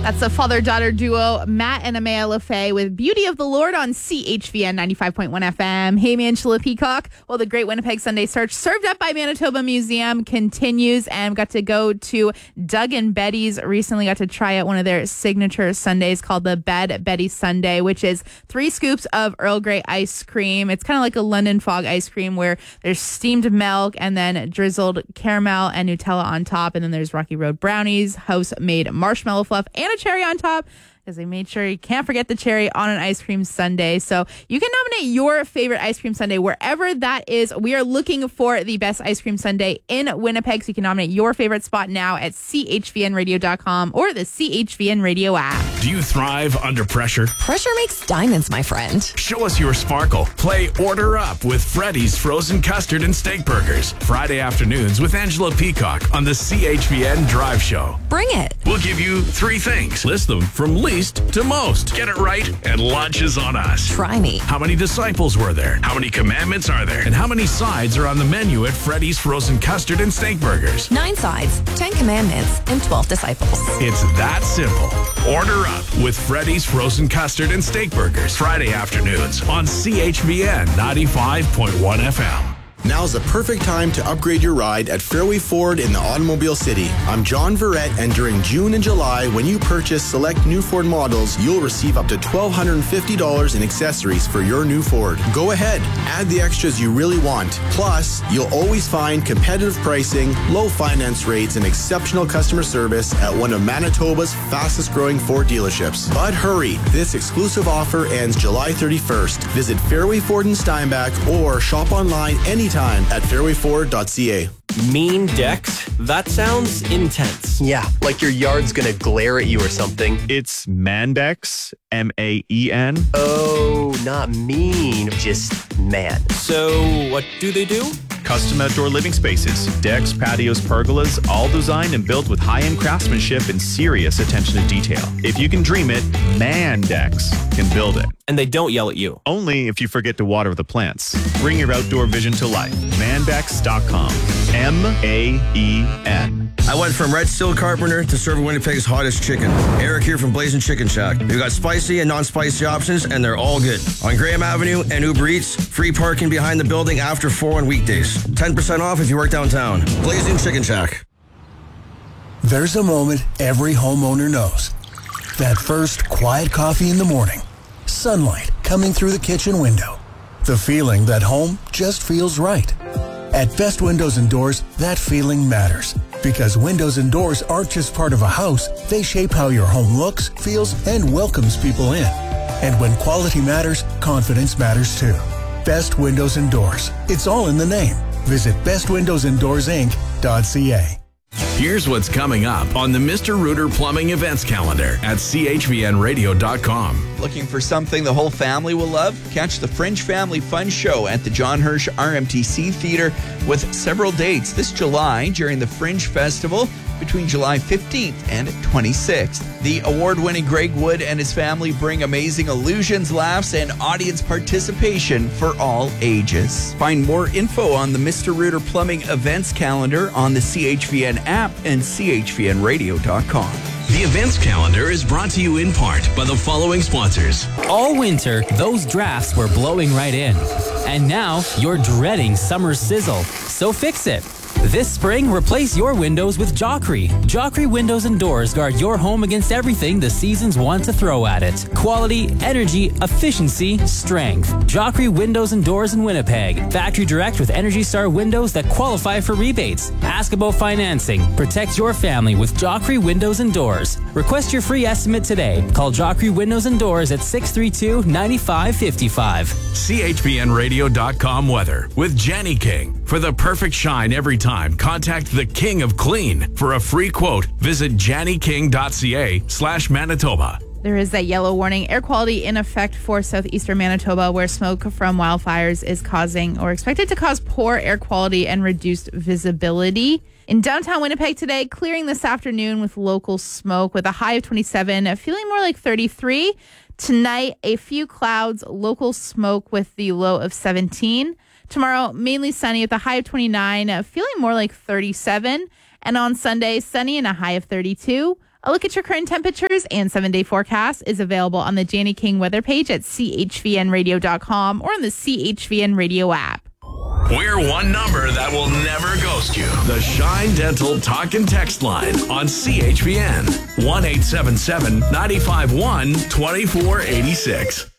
That's the father-daughter duo, Matt and Amaya LaFay, with Beauty of the Lord on CHVN 95.1 FM. Hey, Angela Peacock. Well, the Great Winnipeg Sunday Search, served up by Manitoba Museum, continues, and got to go to Doug and Betty's. Recently got to try out one of their signature sundaes called the Bad Betty Sundae, which is 3 scoops of Earl Grey ice cream. It's kind of like a London Fog ice cream where there's steamed milk and then drizzled caramel and Nutella on top. And then there's Rocky Road brownies, house-made marshmallow fluff, and a cherry on top, because they made sure you can't forget the cherry on an ice cream sundae. So you can nominate your favorite ice cream sundae wherever that is. We are looking for the best ice cream sundae in Winnipeg, so you can nominate your favorite spot now at chvnradio.com or the CHVN Radio app. Do you thrive under pressure? Pressure makes diamonds, my friend. Show us your sparkle. Play Order Up with Freddy's Frozen Custard and Steak Burgers. Friday afternoons with Angela Peacock on the CHVN Drive Show. Bring it. We'll give you 3 things. List them from least to most. Get it right, and lunch is on us. Try me. How many disciples were there? How many commandments are there? And how many sides are on the menu at Freddy's Frozen Custard and Steak Burgers? 9 sides, 10 commandments, and 12 disciples. It's that simple. Order up with Freddy's Frozen Custard and Steak Burgers. Friday afternoons on CHVN 95.1 FM. Now's the perfect time to upgrade your ride at Fairway Ford in the Automobile City. I'm John Verrett, and during June and July, when you purchase select new Ford models, you'll receive up to $1,250 in accessories for your new Ford. Go ahead, add the extras you really want. Plus, you'll always find competitive pricing, low finance rates, and exceptional customer service at one of Manitoba's fastest growing Ford dealerships. But hurry, this exclusive offer ends July 31st. Visit Fairway Ford in Steinbach or shop online anytime at fairwayford.ca. Mean decks? That sounds intense. Yeah, like your yard's gonna glare at you or something. It's Mandex, M-A-E-N. Oh, not mean, just man. So, what do they do? Custom outdoor living spaces, decks, patios, pergolas, all designed and built with high-end craftsmanship and serious attention to detail. If you can dream it, Mandex can build it. And they don't yell at you. Only if you forget to water the plants. Bring your outdoor vision to life. Mandex.com. M-A-E-N. I went from red steel carpenter to serving Winnipeg's hottest chicken. Eric here from Blazing Chicken Shack. We've got spicy and non-spicy options, and they're all good. On Graham Avenue and Uber Eats, free parking behind the building after 4 on weekdays. 10% off if you work downtown. Blazing Chicken Shack. There's a moment every homeowner knows. That first quiet coffee in the morning. Sunlight coming through the kitchen window. The feeling that home just feels right. At Best Windows and Doors, that feeling matters. Because windows and doors aren't just part of a house, they shape how your home looks, feels, and welcomes people in. And when quality matters, confidence matters too. Best Windows and Doors. It's all in the name. Visit bestwindowsanddoorsinc.ca. Here's what's coming up on the Mr. Rooter Plumbing Events Calendar at chvnradio.com. Looking for something the whole family will love? Catch the Fringe Family Fun Show at the John Hirsch RMTC Theater with several dates this July during the Fringe Festival between July 15th and 26th. The award-winning Greg Wood and his family bring amazing illusions, laughs, and audience participation for all ages. Find more info on the Mr. Rooter Plumbing Events Calendar on the CHVN app and chvnradio.com. The events calendar is brought to you in part by the following sponsors. All winter, those drafts were blowing right in. And now, you're dreading summer sizzle. So fix it. This spring, replace your windows with Joffrey. Joffrey Windows and Doors guard your home against everything the seasons want to throw at it. Quality, energy, efficiency, strength. Joffrey Windows and Doors in Winnipeg. Factory direct with Energy Star windows that qualify for rebates. Ask about financing. Protect your family with Joffrey Windows and Doors. Request your free estimate today. Call Joffrey Windows and Doors at 632-9555. CHVNradio.com weather with Jenny King. For the perfect shine every time, contact the King of Clean. For a free quote, visit jannyking.ca/Manitoba. There is that yellow warning, air quality in effect for southeastern Manitoba, where smoke from wildfires is causing or expected to cause poor air quality and reduced visibility. In downtown Winnipeg today, clearing this afternoon with local smoke with a high of 27, feeling more like 33. Tonight, a few clouds, local smoke with the low of 17. Tomorrow, mainly sunny with a high of 29, feeling more like 37. And on Sunday, sunny and a high of 32. A look at your current temperatures and 7-day forecast is available on the Janie King weather page at chvnradio.com or on the CHVN Radio app. We're one number that will never ghost you. The Shine Dental Talk and Text line on CHVN. 1-877-951-2486.